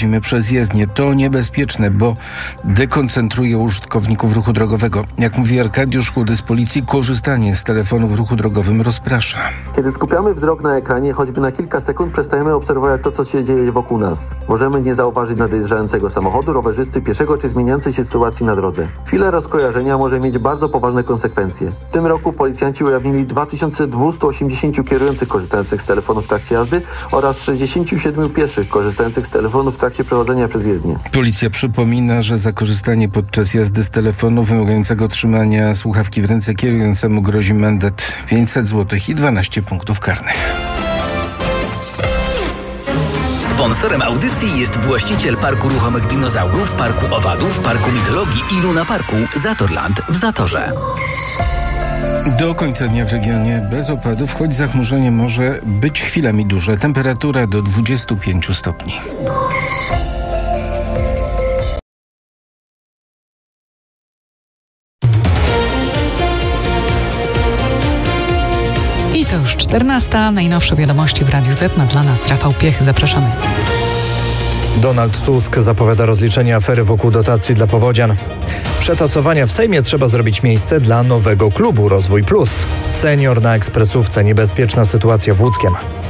przechodzimy przez jezdnię. To niebezpieczne, bo dekoncentruje użytkowników ruchu drogowego. Jak mówi Arkadiusz Chudy z policji, korzystanie z telefonu w ruchu drogowym rozprasza. Kiedy skupiamy wzrok na ekranie, choćby na kilka sekund, przestajemy obserwować to, co się dzieje wokół nas. Możemy nie zauważyć nadjeżdżającego samochodu, rowerzysty, pieszego czy zmieniającej się sytuacji na drodze. Chwila rozkojarzenia może mieć bardzo poważne konsekwencje. W tym roku policjanci ujawnili 2280 kierujących korzystających z telefonu w trakcie jazdy oraz 67 pieszych korzystających z telefonu w trakcie przechodzenia przez jezdnię. Policja przypomina, że za korzystanie podczas jazdy z telefonu wymagającego trzymania słuchawki w ręce kierującemu grozi mandat 500 zł i 12 punktów karnych. Sponsorem audycji jest właściciel Parku Ruchomych Dinozaurów, Parku Owadów, Parku Mitologii i Luna Parku Zatorland w Zatorze. Do końca dnia w regionie bez opadów, choć zachmurzenie może być chwilami duże. Temperatura do 25 stopni. I to już 14. Najnowsze wiadomości w Radiu Z. Ma dla nas Rafał Piech. Zapraszamy. Donald Tusk zapowiada rozliczenie afery wokół dotacji dla powodzian. Przetasowania w Sejmie trzeba zrobić miejsce dla nowego klubu Rozwój Plus. Senior na ekspresówce. Niebezpieczna sytuacja w Łódzkiem.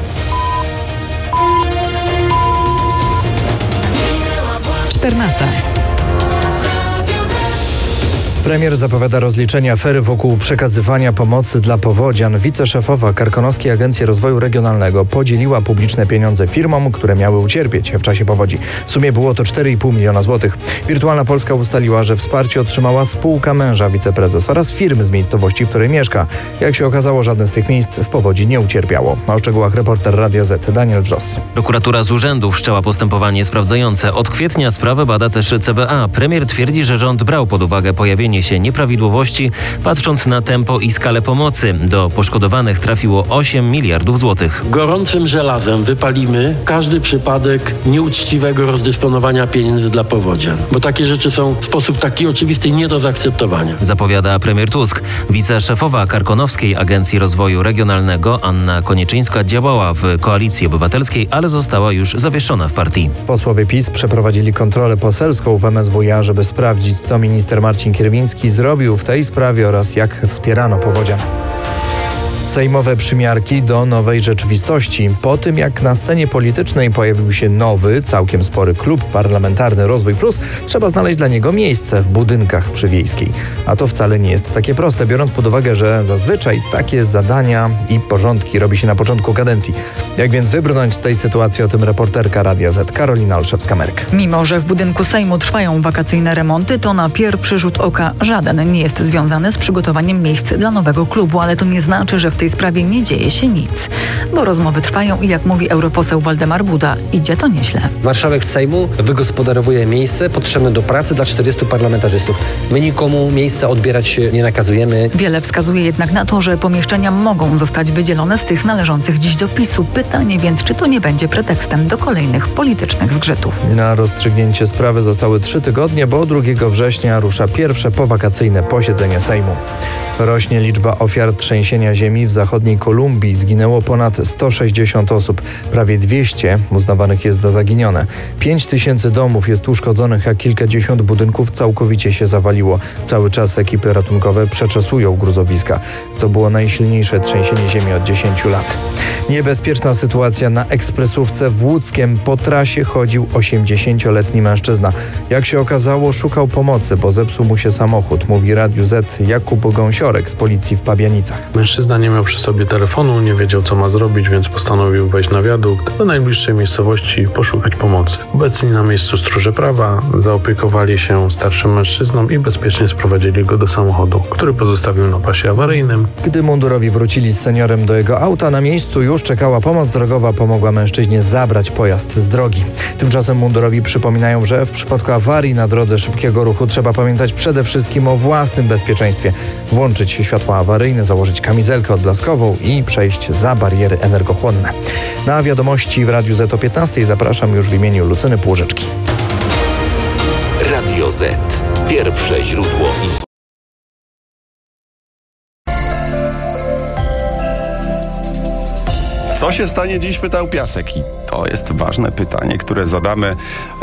Premier zapowiada rozliczenie afery wokół przekazywania pomocy dla powodzian. Wiceszefowa Karkonoskiej Agencji Rozwoju Regionalnego podzieliła publiczne pieniądze firmom, które miały ucierpieć w czasie powodzi. W sumie było to 4,5 miliona złotych. Wirtualna Polska ustaliła, że wsparcie otrzymała spółka męża wiceprezes oraz firmy z miejscowości, w której mieszka. Jak się okazało, żadne z tych miejsc w powodzi nie ucierpiało. O szczegółach reporter Radia Z Daniel Wrzos. Prokuratura z urzędu wszczęła postępowanie sprawdzające. Od kwietnia sprawę bada też CBA. Premier twierdzi, że rząd brał pod uwagę pojawienie się nieprawidłowości, patrząc na tempo i skalę pomocy. Do poszkodowanych trafiło 8 miliardów złotych. Gorącym żelazem wypalimy każdy przypadek nieuczciwego rozdysponowania pieniędzy dla powodzian, bo takie rzeczy są w sposób taki oczywisty nie do zaakceptowania. Zapowiada premier Tusk. Wiceszefowa Karkonoskiej Agencji Rozwoju Regionalnego Anna Konieczyńska działała w Koalicji Obywatelskiej, ale została już zawieszona w partii. Posłowie PiS przeprowadzili kontrolę poselską w MSWiA, żeby sprawdzić, co minister Marcin Kierwiński zrobił w tej sprawie oraz jak wspierano powodzian. Sejmowe przymiarki do nowej rzeczywistości. Po tym, jak na scenie politycznej pojawił się nowy, całkiem spory klub parlamentarny Rozwój Plus, trzeba znaleźć dla niego miejsce w budynkach przy Wiejskiej. A to wcale nie jest takie proste, biorąc pod uwagę, że zazwyczaj takie zadania i porządki robi się na początku kadencji. Jak więc wybrnąć z tej sytuacji, o tym reporterka Radia Z Karolina Olszewska-Merk. Mimo że w budynku Sejmu trwają wakacyjne remonty, to na pierwszy rzut oka żaden nie jest związany z przygotowaniem miejsc dla nowego klubu, ale to nie znaczy, że w tej sprawie nie dzieje się nic, bo rozmowy trwają i jak mówi europoseł Waldemar Buda, idzie to nieźle. Marszałek Sejmu wygospodarowuje miejsce potrzebne do pracy dla 40 parlamentarzystów. My nikomu miejsca odbierać nie nakazujemy. Wiele wskazuje jednak na to, że pomieszczenia mogą zostać wydzielone z tych należących dziś do PiS-u. Pytanie więc, czy to nie będzie pretekstem do kolejnych politycznych zgrzytów. Na rozstrzygnięcie sprawy zostały 3 tygodnie, bo 2 września rusza pierwsze powakacyjne posiedzenie Sejmu. Rośnie liczba ofiar trzęsienia ziemi w zachodniej Kolumbii. Zginęło ponad 160 osób. Prawie 200 uznawanych jest za zaginione. 5000 domów jest uszkodzonych, a kilkadziesiąt budynków całkowicie się zawaliło. Cały czas ekipy ratunkowe przeczesują gruzowiska. To było najsilniejsze trzęsienie ziemi od 10 lat. Niebezpieczna sytuacja na ekspresówce w Łódzkiem. Po trasie chodził 80-letni mężczyzna. Jak się okazało, szukał pomocy, bo zepsuł mu się samochód, mówi Radiu Z Jakub Gąsiorek z policji w Pabianicach. Mężczyzna nie miał przy sobie telefonu, nie wiedział, co ma zrobić, więc postanowił wejść na wiadukt do najbliższej miejscowości i poszukać pomocy. Obecni na miejscu stróże prawa zaopiekowali się starszym mężczyzną i bezpiecznie sprowadzili go do samochodu, który pozostawił na pasie awaryjnym. Gdy mundurowi wrócili z seniorem do jego auta, na miejscu już czekała pomoc drogowa, pomogła mężczyźnie zabrać pojazd z drogi. Tymczasem mundurowi przypominają, że w przypadku awarii na drodze szybkiego ruchu trzeba pamiętać przede wszystkim o własnym bezpieczeństwie. Włączyć światła awaryjne, założyć kamizelkę odblaskową i przejść za bariery energochłonne. Na wiadomości w Radiu Z o 15 zapraszam już w imieniu Lucyny Płużyczki. Radio Z. Pierwsze źródło informacji. Co się stanie dziś, pytał Piasek. I to jest ważne pytanie, które zadamy